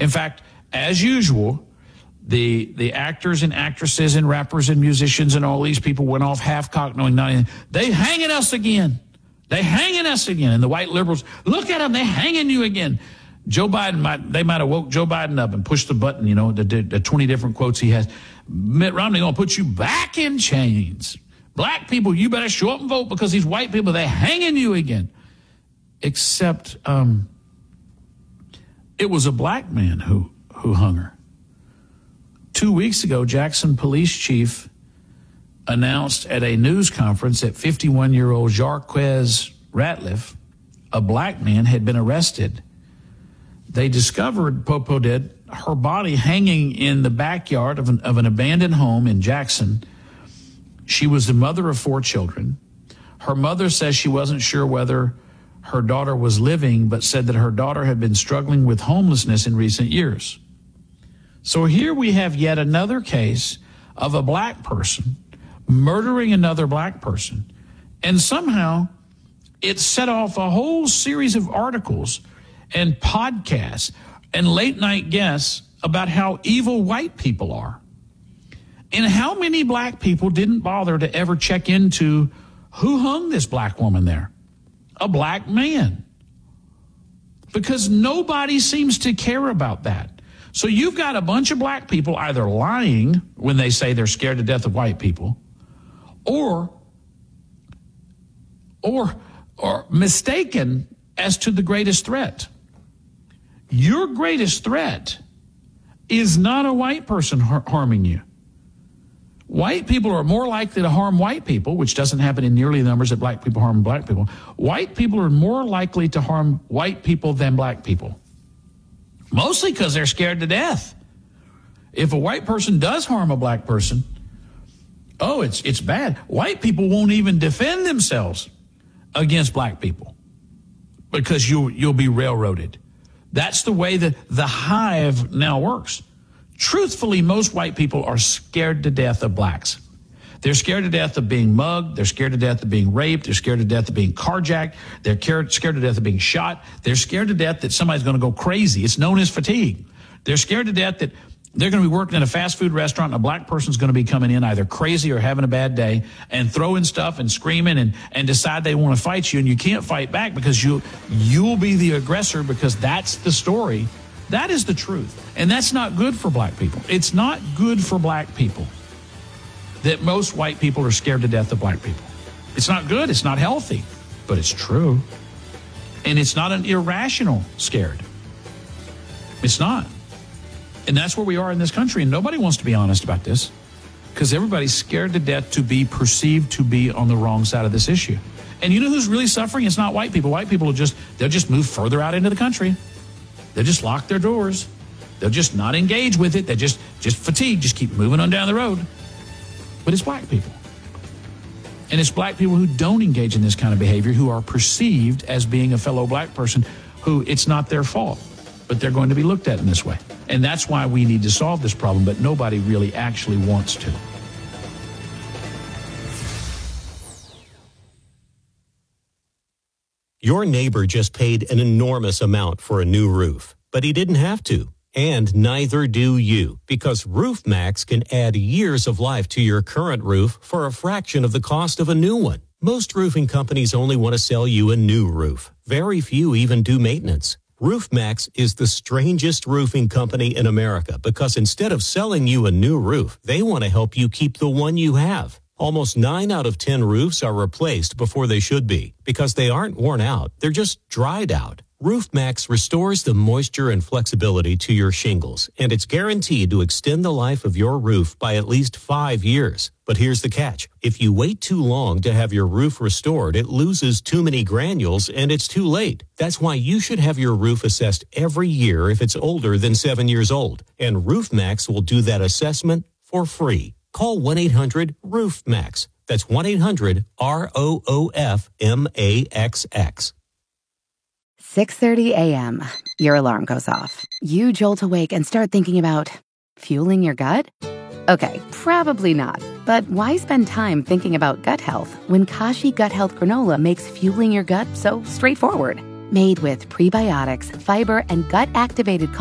In fact, as usual, the actors and actresses and rappers and musicians and all these people went off half-cocked knowing nothing. They hanging us again. They hanging us again. And the white liberals, look at them, they hanging you again. Joe Biden they might have woke Joe Biden up and pushed the button, the 20 different quotes he has. Mitt Romney going to put you back in chains. Black people, you better show up and vote because these white people, they're hanging you again. Except it was a black man who hung her. 2 weeks ago, Jackson Police Chief announced at a news conference that 51-year-old Jarquez Ratliff, a black man, had been arrested. They discovered, Popo did, her body hanging in the backyard of an abandoned home in Jackson. She was the mother of 4 children. Her mother says she wasn't sure whether her daughter was living, but said that her daughter had been struggling with homelessness in recent years. So here we have yet another case of a black person murdering another black person. And somehow it set off a whole series of articles and podcasts and late night guests about how evil white people are. And how many black people didn't bother to ever check into who hung this black woman there? A black man. Because nobody seems to care about that. So you've got a bunch of black people either lying when they say they're scared to death of white people, or mistaken as to the greatest threat. Your greatest threat is not a white person harming you. White people are more likely to harm white people, which doesn't happen in nearly the numbers that black people harm black people. White people are more likely to harm white people than black people. Mostly because they're scared to death. If a white person does harm a black person, it's bad. White people won't even defend themselves against black people because you'll be railroaded. That's the way that the hive now works. Truthfully, most white people are scared to death of blacks. They're scared to death of being mugged. They're scared to death of being raped. They're scared to death of being carjacked. They're scared to death of being shot. They're scared to death that somebody's going to go crazy. It's known as fatigue. They're scared to death that they're going to be working in a fast food restaurant and a black person's going to be coming in either crazy or having a bad day and throwing stuff and screaming and decide they want to fight you, and you can't fight back because you'll be the aggressor because that's the story. That is the truth. And that's not good for black people. It's not good for black people that most white people are scared to death of black people. It's not good. It's not healthy, but it's true. And it's not an irrational scared. It's not. And that's where we are in this country. And nobody wants to be honest about this because everybody's scared to death to be perceived to be on the wrong side of this issue. And you know who's really suffering? It's not white people. White people they'll just move further out into the country. They'll just lock their doors. They'll just not engage with it. They just fatigue, just keep moving on down the road. But it's black people. And it's black people who don't engage in this kind of behavior, who are perceived as being a fellow black person, who it's not their fault, but they're going to be looked at in this way. And that's why we need to solve this problem, but nobody really actually wants to. Your neighbor just paid an enormous amount for a new roof, but he didn't have to. And neither do you, because RoofMax can add years of life to your current roof for a fraction of the cost of a new one. Most roofing companies only want to sell you a new roof. Very few even do maintenance. RoofMax is the strangest roofing company in America because instead of selling you a new roof, they want to help you keep the one you have. Almost 9 out of 10 roofs are replaced before they should be because they aren't worn out. They're just dried out. RoofMax restores the moisture and flexibility to your shingles, and it's guaranteed to extend the life of your roof by at least 5 years. But here's the catch. If you wait too long to have your roof restored, it loses too many granules and it's too late. That's why you should have your roof assessed every year if it's older than 7 years old. And RoofMax will do that assessment for free. Call 1-800-RoofMax. That's 1-800-ROOFMAXX. 6:30 a.m. Your alarm goes off. You jolt awake and start thinking about fueling your gut? Okay, probably not. But why spend time thinking about gut health when Kashi Gut Health Granola makes fueling your gut so straightforward? Made with prebiotics, fiber, and gut-activated